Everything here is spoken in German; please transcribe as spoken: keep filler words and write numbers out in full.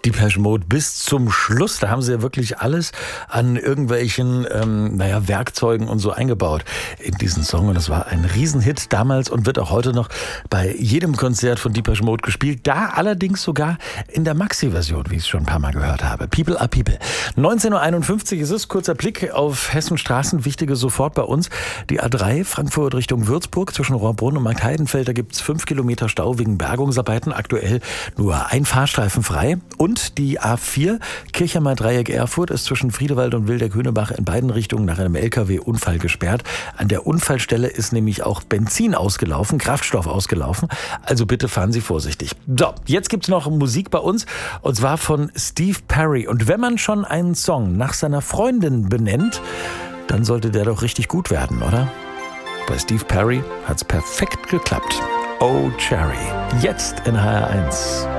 Depeche Mode bis zum Schluss. Da haben sie ja wirklich alles an irgendwelchen, ähm, naja, Werkzeugen und so eingebaut in diesen Song. Und das war ein Riesenhit damals und wird auch heute noch bei jedem Konzert von Depeche Mode gespielt. Da allerdings sogar in der Maxi-Version, wie ich es schon ein paar Mal gehört habe. People are People. neunzehn Uhr einundfünfzig ist es. Kurzer Blick auf Hessenstraßen. Wichtige sofort bei uns. Die A drei Frankfurt Richtung Würzburg zwischen Rohrbrunn und Marktheidenfeld. Da gibt es fünf Kilometer Stau wegen Bergungsarbeiten. Aktuell nur ein Fahrstreifen frei. Und die A vier Kirchheimer Dreieck Erfurt ist zwischen Friedewald und Wildeck-Hünebach in beiden Richtungen nach einem L K W-Unfall gesperrt. An der Unfallstelle ist nämlich auch Benzin ausgelaufen, Kraftstoff ausgelaufen. Also bitte fahren Sie vorsichtig. So, jetzt gibt's noch Musik bei uns und zwar von Steve Perry. Und wenn man schon einen Song nach seiner Freundin benennt, dann sollte der doch richtig gut werden, oder? Bei Steve Perry hat's perfekt geklappt. Oh Cherry. Jetzt in H R eins.